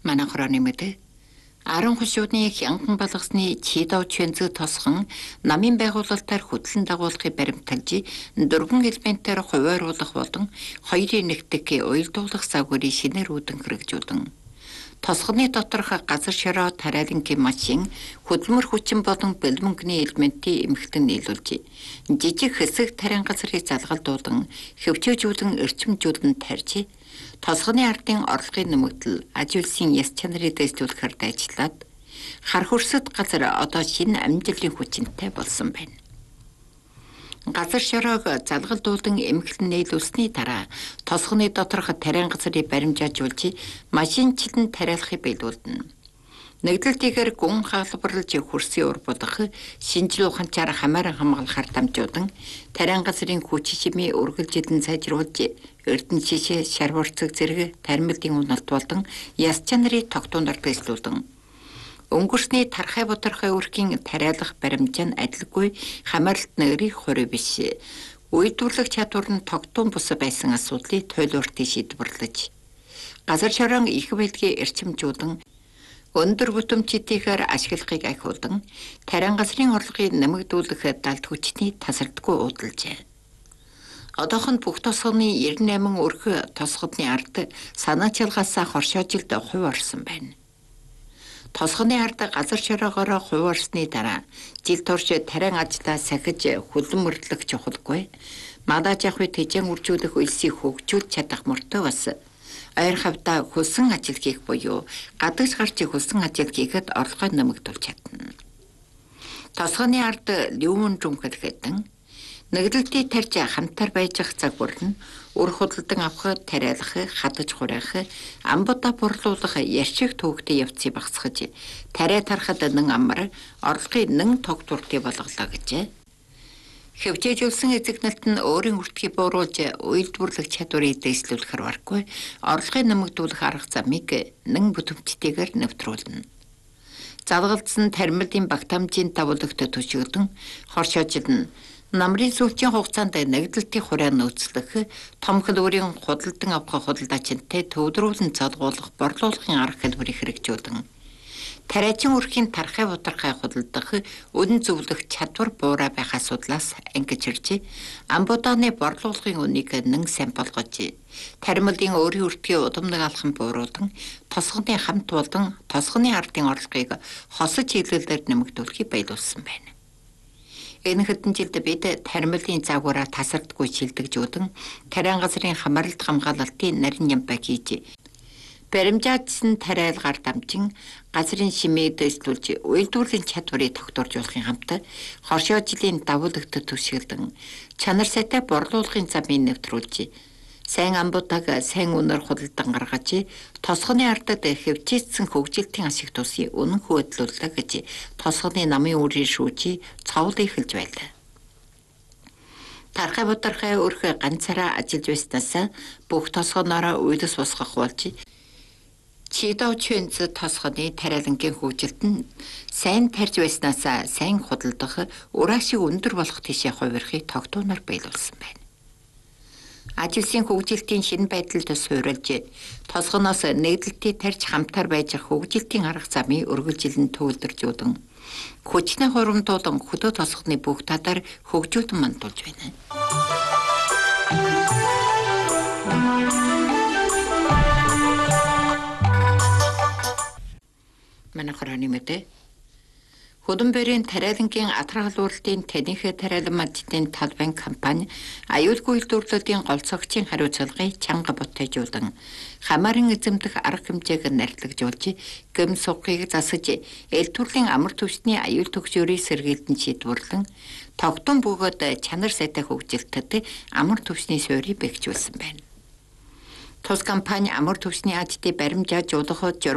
Манай хорооны мэдээ 10 хушуудны хянган балгасны чидав чэнзэг тосгон намын байгуулалтаар хөтлөн дагуулахыг баримталж 4 элементээр хувааруулах болон хоёрын нэгтгэх уялдуулах загварыг шинээр үүдэн хэрэгжүүлэн тосгоны доторх газар шороо тариалангийн машин хөдөлмөр хүчин болон бэлмөнгөний элементийн эмхтэн нийлүүлж жижиг хэсэг тарин газрыг залгалдуулан хөвчөөжүүлэн эрчимжүүлэн тарьж тосгоны ардын орлогын нэмэгдэл аж үйлсийн яс чанарыг дэвшүүлэхээр ажиллаад хар хөрсөд газар одоо шинэ амжилтын хүчинтэй болсон байна. Газар шороог залгалдуулан эмхлэн нийлүүлсний дараа тосгоны доторх тарин газрыг баримжаажуулж машинчлан тариалахыг биелүүлнэ. Нэгдэлтийгээр гүн хаалбарлаж хөрсийн ур бодох шинжлэх ухаанчаар хамааран хамгаалахаар дамжуулан тарин газрын хүч чимээ үргэлжилэн сайжруулж эрдэнэ шишээ шарварцаг зэрэг тармилын уналт болон яс чанарыг тогтооноор дэвшлүүлэн өнгөрсний тархай боторхой үрхийн тариалах баримжаа нь адилгүй хамааралт нэрийн хориг биш. Үйлдвэрлэх чадвар нь тогтун бус байсан асуудлыг туйлууртыг шийдвэрлэж газар шороон их байлгийн эрчимжүүлэн өндөр бүтэмжтэйгээр ашиглахыг ахиулан тарин газрын орлогыг нэмэгдүүлэх далд хүчний тасардаггүй уудалжээ. Одоохон бүх тосгоны 98 өрх тосгодны ард санаачилгаасаа хоршоожилд хувь орсон байна. Тосгоны ард газар шороогоор хувь орсны дараа жил турш тарин ажлаа сахиж хөлбөмбөрлөх чухалгүй. Мадаж ахуй тэжэн үржүүлэх үйлсийг хөгжүүлж чадах мөртөө бас ойр хавьда хөлсөн ажил хийх буюу гадагш гарч хөлсөн ажил хийхэд орлогоо нэмэгдүүлж чадна. Тосгоны ард ливүүн жумхэл хэдэн нэгдэлтийг тарьж хамтар байж загвар нь үр худалдан авах, тариалах, хадаж хураах, амбуудаа борлуулах яршиг төвөгтэй явцыг багасгаж тариа тарахад нэн амар орлогын нэн тогтвортой болголоо гэжээ. Хөвчөөжүүлсэн эзэгнэлт нь өөрийн үртгийг бууруулж үйлдвэрлэх чадварыг дэвшлүүлэхээр баргүй орлогын нэмэгдүүлэх арга замыг нэн бүтэмжтэйгээр нэвтрүүлнэ. Залгалдсан тармилын багтаамжийн давуулагт төшөөлөн хоршоожилн намрын сүүлчийн хугацаанд нэгдэлтийн хурааг нөөцлөх том хөлбөрийн худалдан авах худалдаачинтай төвдрүүлэн залгуулах борлуулахын арга хэлбэрийг хэрэгжүүлэн тариачин үрхийн тархай боторхой худалдах үнэн зөвлөх чадвар буурай байх асуудлаас ангиж ирж амбуудааны борлуулахын үнийг нэн сайн болгож тармилын өөрийн үртгийн удамнаг алхам бууруулан тосгоны хамт болон тосгоны ардын орлогыг хосож хилэлээр нэмэгдүүлэхийг байлуулсан байна. Энэ хэдэн жилд бид тармилын загвараа тасардгүй шилдэгжүүлэн тарин газрын хамааралт хамгаалалтын нарийн ямбаа хийж баримжаадсан тариалгаар дамжин газрын шимийг дэвшлүүлж үйлдвэрлэлийн чадварыг тогтворжуулахын хамт хоршоо жилийн давуулагт төсөөлөн чанар сайтай борлуулахын замыг нэвтрүүлж сайн амбуудаг сайн үнээр худалдан гаргаж тосгоны ардад хэвчээсэн хөгжилтийн ашиг тусыг үнэн хөөдлүүлдэг гэж тосгоны намын үрийн шүүжи цовлыг эхэлж байлаа. Тархай боторхой өрх ганцаараа ажиллаж байснаас бүх тосгоноороо уйлс босгох болж чидав чэнзэг тосгоны тариалангийн хөгжилт нь сайн тарьж байснаас сайн худалдах ураашиг өндөр болох тийшээ хувирахыг тогтооноор биелүүлсэн байна. Ажилсын хөгжилтийн шинэ байдалд суурилж тосгоноос нэгдэлтийг тарьж хамтар байж хөгжилтийн арга замыг үргэлжилэн төвлөржүүлэн хүчний хуримдуулан хөдөө тосгоны бүх талаар хөгжүүлэн мандуулж байна. Манай хорооны мэдээ Хөдөнбөрийн тариалангийн атаргалуулалтын танихы тариаламжтын талбайн компани аюулгүй үйлдвэрлэлийн голцогчийн хариуцлагыг чанга ботежуулан хамааран эзэмдэх арга хэмжээг нарлагжуулж гэм сугыг засаж эл төрлийн амар түвшний аюул төгсөөрийг сэргийлэн шийдвэрлэн тогтун бөгөөд чанар сайтай хөгжилтөд амар түвшний суурийг бэхжүүлсэн байна. Тус компани амар түвшний ажлыг баримжаажуулах